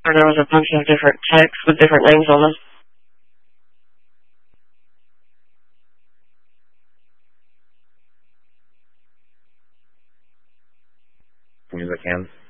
where there was a bunch of different texts with different names on them. Music can.